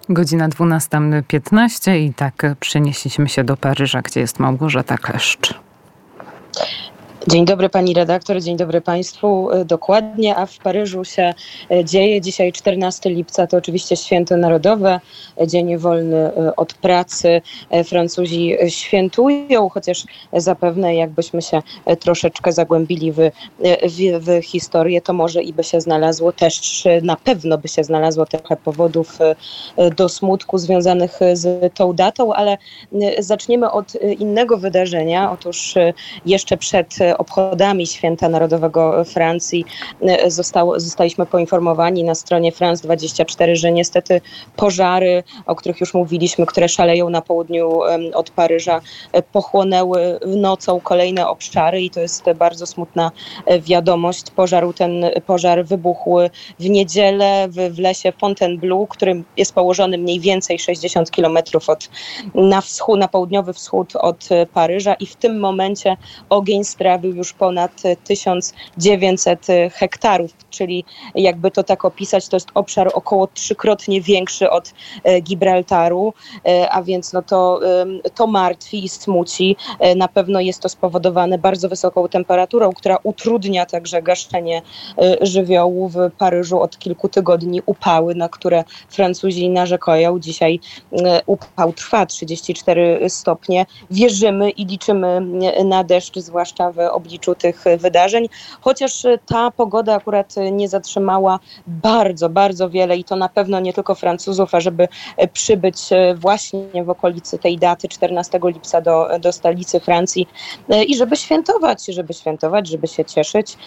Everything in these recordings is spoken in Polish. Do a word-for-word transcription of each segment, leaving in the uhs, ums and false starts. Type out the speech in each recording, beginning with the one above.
Godzina dwunasta piętnaście i tak przenieśliśmy się do Paryża, gdzie jest Małgorzata Kleszcz. Dzień dobry pani redaktor, dzień dobry państwu. Dokładnie, a w Paryżu się dzieje. Dzisiaj czternastego lipca to oczywiście święto narodowe, dzień wolny od pracy. Francuzi świętują, chociaż zapewne jakbyśmy się troszeczkę zagłębili w, w, w historię, to może i by się znalazło też, na pewno by się znalazło trochę powodów do smutku związanych z tą datą, ale zaczniemy od innego wydarzenia. Otóż jeszcze przed obchodami Święta Narodowego Francji zostało, zostaliśmy poinformowani na stronie France dwadzieścia cztery, że niestety pożary, o których już mówiliśmy, które szaleją na południu od Paryża, pochłonęły nocą kolejne obszary i to jest bardzo smutna wiadomość. Pożar ten pożar wybuchł w niedzielę w, w lesie Fontainebleau, który jest położony mniej więcej sześćdziesiąt kilometrów od, na wschód, na południowy wschód od Paryża i w tym momencie ogień strawił już ponad tysiąc dziewięćset hektarów, czyli jakby to tak opisać, to jest obszar około trzykrotnie większy od Gibraltaru, a więc no to, to martwi i smuci. Na pewno jest to spowodowane bardzo wysoką temperaturą, która utrudnia także gaszenie żywiołu w Paryżu od kilku tygodni. Upały, na które Francuzi narzekają. Dzisiaj upał trwa trzydzieści cztery stopnie. Wierzymy i liczymy na deszcz, zwłaszcza w obliczu tych wydarzeń, chociaż ta pogoda akurat nie zatrzymała bardzo, bardzo wiele i to na pewno nie tylko Francuzów, a żeby przybyć właśnie w okolicy tej daty czternastego lipca do, do stolicy Francji i żeby świętować, żeby świętować, żeby się cieszyć.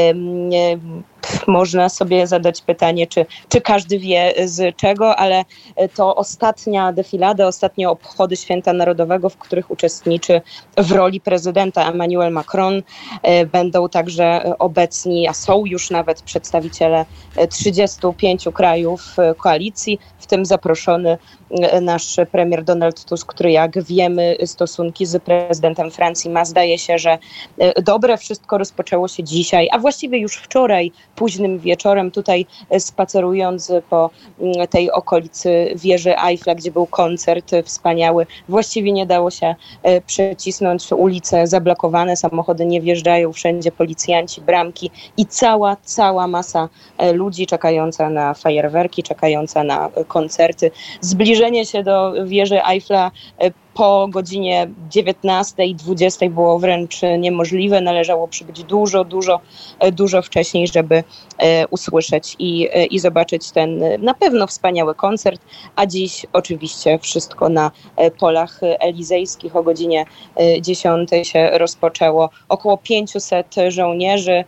Można sobie zadać pytanie, czy, czy każdy wie z czego, ale to ostatnia defilada, ostatnie obchody Święta Narodowego, w których uczestniczy w roli prezydenta Emmanuel Macron. Będą także obecni, a są już nawet przedstawiciele trzydziestu pięciu krajów koalicji, w tym zaproszony nasz premier Donald Tusk, który jak wiemy stosunki z prezydentem Francji ma. Zdaje się, że dobre wszystko rozpoczęło się dzisiaj, a właściwie już wczoraj późnym wieczorem tutaj spacerując po tej okolicy wieży Eiffla, gdzie był koncert wspaniały. Właściwie nie dało się przecisnąć, ulice zablokowane, samochody nie wjeżdżają, wszędzie policjanci, bramki i cała, cała masa ludzi czekająca na fajerwerki, czekająca na koncerty. Zbliżenie się do wieży Eiffla po godzinie dziewiętnastej, dwudziestej było wręcz niemożliwe. Należało przybyć dużo, dużo, dużo wcześniej, żeby usłyszeć i, i zobaczyć ten na pewno wspaniały koncert. A dziś oczywiście wszystko na polach elizejskich. O godzinie dziesiątej się rozpoczęło. Około pięciuset żołnierzy.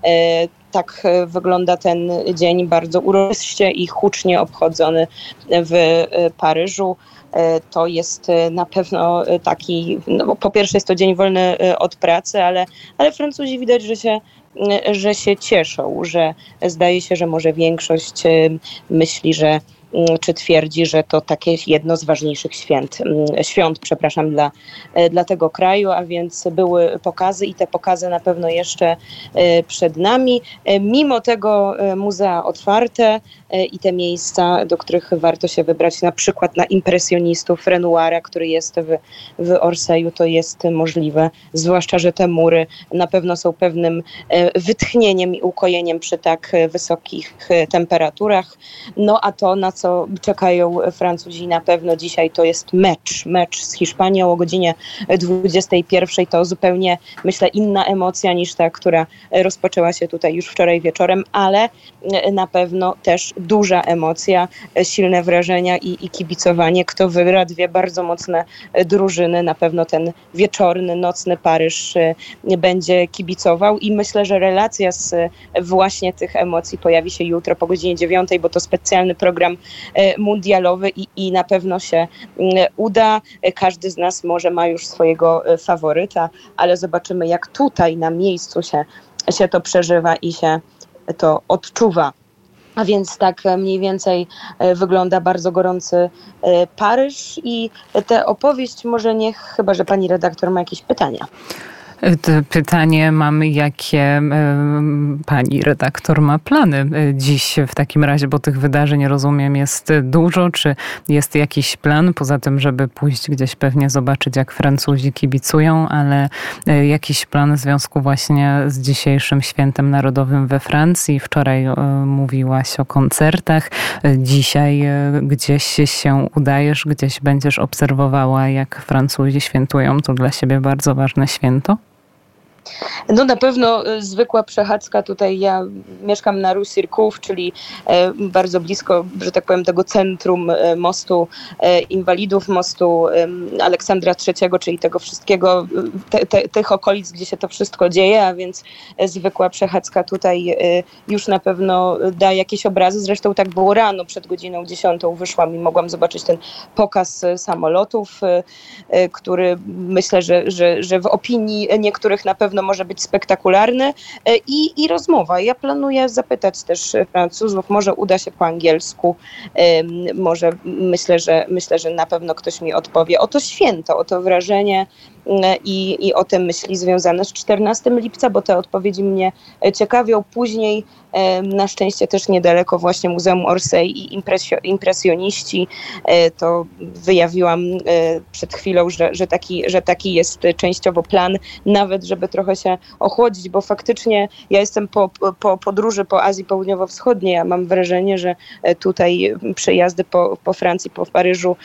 Tak wygląda ten dzień, bardzo uroczyście i hucznie obchodzony w Paryżu. To jest na pewno taki, no bo po pierwsze jest to dzień wolny od pracy, ale, ale Francuzi widać, że się, że się cieszą, że zdaje się, że może większość myśli, że czy twierdzi, że to takie jedno z ważniejszych święt, świąt, przepraszam, dla, dla tego kraju, a więc były pokazy i te pokazy na pewno jeszcze przed nami. Mimo tego muzea otwarte i te miejsca, do których warto się wybrać, na przykład na impresjonistów Renoira, który jest w, w Orsay'u, to jest możliwe, zwłaszcza, że te mury na pewno są pewnym wytchnieniem i ukojeniem przy tak wysokich temperaturach. No a to, na co czekają Francuzi na pewno dzisiaj, to jest mecz. Mecz z Hiszpanią o godzinie dwudziestej pierwszej. To zupełnie, myślę, inna emocja niż ta, która rozpoczęła się tutaj już wczoraj wieczorem, ale na pewno też duża emocja, silne wrażenia i, i kibicowanie. Kto wygra dwie bardzo mocne drużyny, na pewno ten wieczorny, nocny Paryż będzie kibicował i myślę, że relacja z właśnie tych emocji pojawi się jutro po godzinie dziewiątej, bo to specjalny program mundialowy i, i na pewno się uda. Każdy z nas może ma już swojego faworyta, ale zobaczymy, jak tutaj na miejscu się, się to przeżywa i się to odczuwa. A więc tak mniej więcej wygląda bardzo gorący Paryż i tę opowieść może niech, chyba że pani redaktor ma jakieś pytania. Pytanie mam, jakie pani redaktor ma plany dziś w takim razie, bo tych wydarzeń, rozumiem, jest dużo. Czy jest jakiś plan, poza tym, żeby pójść gdzieś pewnie zobaczyć, jak Francuzi kibicują, ale jakiś plan w związku właśnie z dzisiejszym Świętem Narodowym we Francji? Wczoraj mówiłaś o koncertach. Dzisiaj gdzieś się udajesz, gdzieś będziesz obserwowała, jak Francuzi świętują. To dla siebie bardzo ważne święto. No na pewno zwykła przechadzka. Tutaj ja mieszkam na Rue Circus, czyli bardzo blisko, że tak powiem, tego centrum mostu Inwalidów, mostu Aleksandra trzeciego, czyli tego wszystkiego, te, te, tych okolic, gdzie się to wszystko dzieje, a więc zwykła przechadzka tutaj już na pewno da jakieś obrazy. Zresztą tak było rano, przed godziną dziesiątą wyszłam i mogłam zobaczyć ten pokaz samolotów, który myślę, że, że, że w opinii niektórych na pewno no może być spektakularny i, i rozmowa. Ja planuję zapytać też Francuzów, może uda się po angielsku, może myślę, że myślę, że na pewno ktoś mi odpowie o to święto, o to wrażenie i, i o te myśli związane z czternastego lipca, bo te odpowiedzi mnie ciekawią. Później na szczęście też niedaleko właśnie Muzeum Orsay i impresjo, impresjoniści, to wyjawiłam przed chwilą, że, że, taki, że taki jest częściowo plan, nawet żeby trochę się ochłodzić, bo faktycznie ja jestem po, po podróży po Azji Południowo-Wschodniej, a mam wrażenie, że tutaj przejazdy po, po Francji, po Paryżu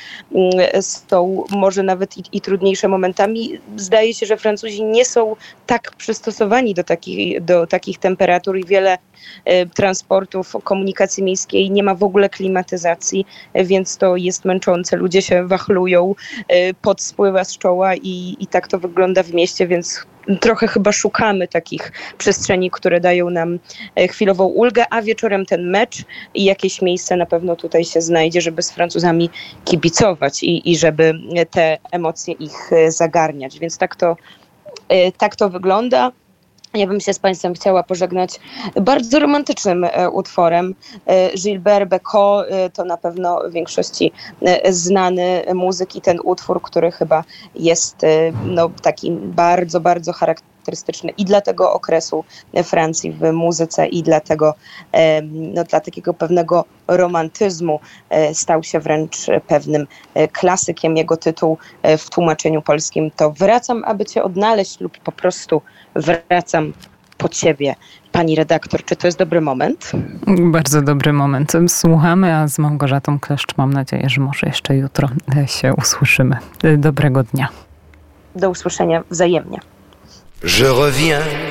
są może nawet i, i trudniejsze momentami. Zdaje się, że Francuzi nie są tak przystosowani do takich, do takich temperatur i wiele transportów, komunikacji miejskiej nie ma w ogóle klimatyzacji, więc to jest męczące. Ludzie się wachlują, pot spływa z czoła i, i tak to wygląda w mieście, więc trochę chyba szukamy takich przestrzeni, które dają nam chwilową ulgę, a wieczorem ten mecz i jakieś miejsce na pewno tutaj się znajdzie, żeby z Francuzami kibicować i, i żeby te emocje ich zagarniać. Więc tak to, tak to wygląda. Ja bym się z Państwem chciała pożegnać bardzo romantycznym utworem. Gilbert Bécaud to na pewno w większości znany muzyk i ten utwór, który chyba jest no, taki bardzo, bardzo charakterystyczny i dla tego okresu Francji w muzyce i dla tego, no, dla takiego pewnego romantyzmu stał się wręcz pewnym klasykiem. Jego tytuł w tłumaczeniu polskim to Wracam, aby Cię odnaleźć lub po prostu Wracam po Ciebie. Pani redaktor, czy to jest dobry moment? Bardzo dobry moment. Słuchamy, a z Małgorzatą Kleszcz mam nadzieję, że może jeszcze jutro się usłyszymy. Dobrego dnia. Do usłyszenia wzajemnie. Je reviens